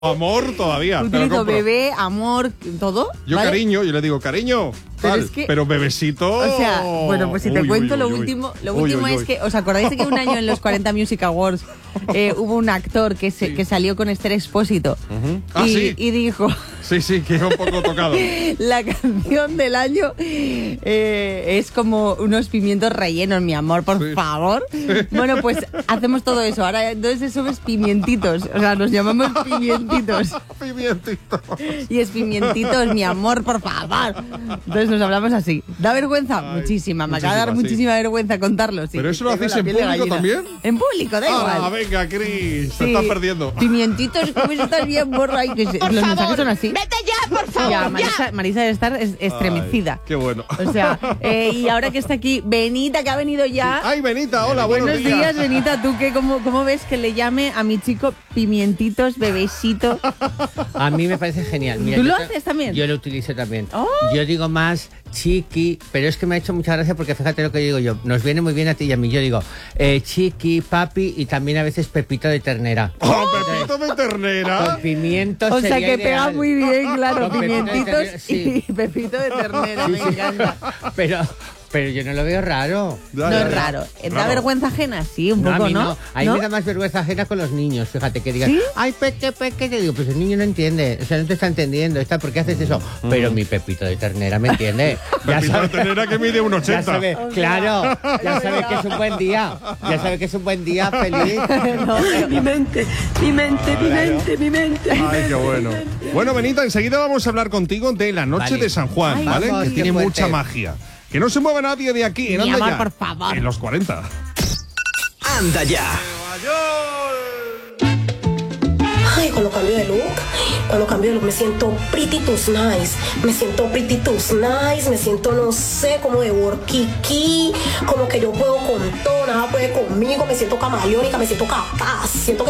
Amor todavía. Utilizo bebé, amor, todo. Yo ¿vale? Cariño, yo le digo cariño. Pero Tal, es que- pero bebesito. O sea, bueno, pues si te cuento lo último Uy. es que, ¿os acordáis de que un año en los 40 Music Awards hubo un actor que salió con Esther Expósito? Sí. Y dijo, Sí, que es un poco tocado. la canción del año es como unos pimientos rellenos, mi amor, por favor. Bueno, pues hacemos todo eso. Ahora entonces somos pimientitos, o sea, nos llamamos pimientitos. Pimientito. Y es pimientitos, mi amor, por favor. Entonces nos hablamos así. ¿Da vergüenza? Muchísima. Me acaba de dar muchísima vergüenza contarlo. Sí. ¿Pero eso lo Tengo hacéis la en piel de público gallina. también? En público, da igual. Venga, Cris, te Sí. estás perdiendo. Pimientitos, ¿cómo estás bien, borra? Ay, que Por los favor, mensajes son así. vete ya, por favor. Ya, ya. Marisa debe estar estremecida. Ay, qué bueno. O sea, y ahora que está aquí, Benita, que ha venido ya. Ay, Benita, hola, Buenos días, Benita. ¿Tú cómo ves que le llame a mi chico pimientitos, bebesito? A mí me parece genial. Mira, ¿Tú lo yo haces también? Yo lo utilizo también. Oh. Yo digo más chiqui, pero es que me ha hecho mucha gracia porque fíjate lo que digo yo. Nos viene muy bien a ti y a mí. Yo digo chiqui, papi y también a veces pepito de ternera. ¡Oh, Pepito de ternera! Con pimientos. O sea que pega ideal. muy bien, claro, Con pepito de pimientitos ternera, sí. y pepito de ternera, me encanta. Pero yo no lo veo raro. No es raro. ¿Da vergüenza ajena? Sí, un No, poco, a mí ¿no? no. A mí ¿No? me da más vergüenza ajena con los niños, fíjate, que digan, ¿Sí? ay, peque, te digo, pues el niño no entiende, o sea, no te está entendiendo, ¿por qué haces eso? Pero mi pepito de ternera me entiende. Pepito de ternera que mide un 80. Ya sabe, claro, ya sabe que es un buen día, feliz. No, pero- Mi mente. Ay, qué bueno. Bueno, Benita, enseguida vamos a hablar contigo de la noche Vale. de San Juan, Ay, ¿vale? vamos, Que tiene qué fuerte. mucha magia. Que no se mueva nadie de aquí, en Mi Anda amor, Ya. por favor. En los 40. Anda ya. Ay, cuando cambio de look, me siento pretty too nice. Me siento pretty too nice, me siento, no sé, como de workiki, como que yo puedo con todo, nada puede conmigo, me siento camaleónica, me siento capaz, siento que